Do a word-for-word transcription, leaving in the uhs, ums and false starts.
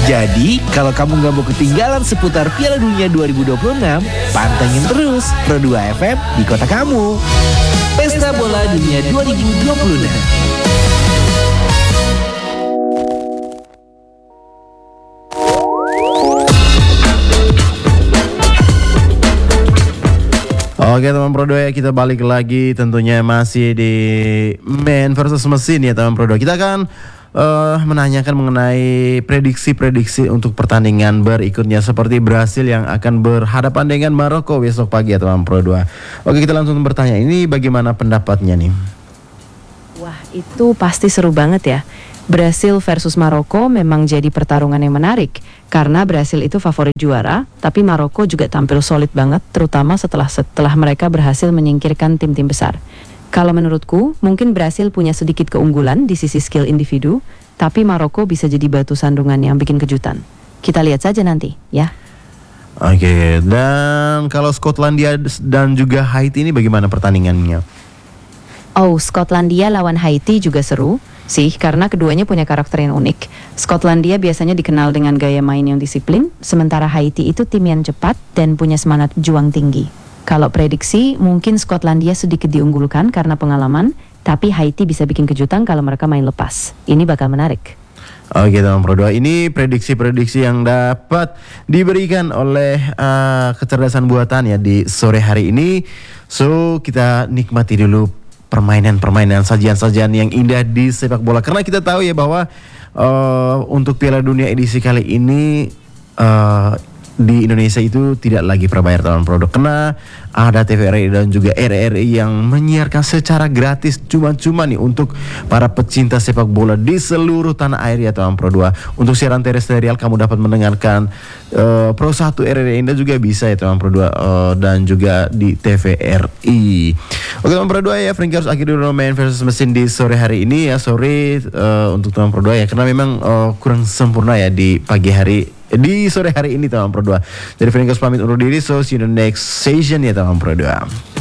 Jadi, kalau kamu nggak mau ketinggalan seputar Piala Dunia dua ribu dua puluh enam, pantengin terus Pro dua F M di kota kamu. Pesta Bola Dunia dua ribu dua puluh enam. Oke teman Pro dua, ya kita balik lagi tentunya masih di Man versus Mesin ya teman Pro dua. Kita akan uh, menanyakan mengenai prediksi-prediksi untuk pertandingan berikutnya seperti Brasil yang akan berhadapan dengan Maroko besok pagi ya teman Pro dua. Oke, kita langsung bertanya, ini bagaimana pendapatnya nih? Wah, itu pasti seru banget ya. Brasil versus Maroko memang jadi pertarungan yang menarik karena Brasil itu favorit juara, tapi Maroko juga tampil solid banget, terutama setelah setelah mereka berhasil menyingkirkan tim-tim besar. Kalau menurutku, mungkin Brasil punya sedikit keunggulan di sisi skill individu, tapi Maroko bisa jadi batu sandungan yang bikin kejutan. Kita lihat saja nanti, ya. Oke, dan kalau Skotlandia dan juga Haiti ini bagaimana pertandingannya? Oh, Skotlandia lawan Haiti juga seru sih, karena keduanya punya karakter yang unik. Skotlandia biasanya dikenal dengan gaya main yang disiplin, sementara Haiti itu tim yang cepat dan punya semangat juang tinggi. Kalau prediksi, mungkin Skotlandia sedikit diunggulkan karena pengalaman, tapi Haiti bisa bikin kejutan kalau mereka main lepas. Ini bakal menarik. Oke teman Pro dua, ini prediksi-prediksi yang dapat diberikan oleh uh, kecerdasan buatan ya di sore hari ini. So, kita nikmati dulu permainan-permainan, sajian-sajian yang indah di sepak bola. Karena kita tahu ya bahwa uh, untuk Piala Dunia edisi kali ini uh, di Indonesia itu tidak lagi prabayar teman produk, karena ada T V R I dan juga R R I yang menyiarkan secara gratis cuma-cuma nih untuk para pecinta sepak bola di seluruh tanah air ya teman Pro dua. Untuk siaran terestrial kamu dapat mendengarkan uh, Pro satu R R I dan juga bisa ya teman Pro dua uh, dan juga di T V R I. Oke teman Pro dua ya, Frankie harus akhiri dulu Man versus Mesin di sore hari ini ya. Sorry uh, untuk teman Pro dua ya, karena memang uh, kurang sempurna ya di pagi hari, di sore hari ini teman Pro dua. Jadi Frankie harus pamit undur diri, so see you in the next session ya teman Pro dua.